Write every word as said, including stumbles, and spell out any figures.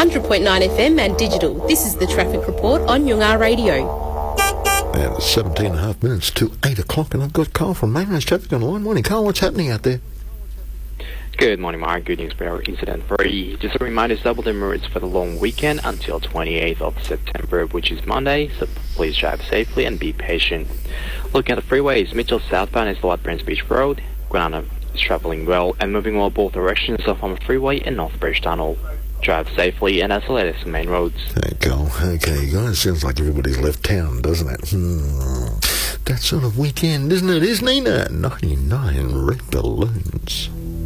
hundred point nine F M and digital. This is the Traffic Report on Yungar Radio. And it's seventeen and a half minutes to eight o'clock, and I've got Carl from Mainland Traffic on the line. Morning, Carl. What's happening out there? Good morning, Mark. Good news for our incident free. Just a reminder, double the routes for the long weekend until twenty-eighth of September, which is Monday, so please drive safely and be patient. Looking at the freeways, Mitchell southbound is Lord Prince Beach Road. Granada is travelling well and moving well both directions of on the freeway and North Bridge Tunnel. Drive safely and isolate some main roads. Hey, Carl. Okay, guys. Sounds like everybody's left town, doesn't it? Hmm. That sort of weekend, isn't it? Isn't it? ninety-nine red balloons.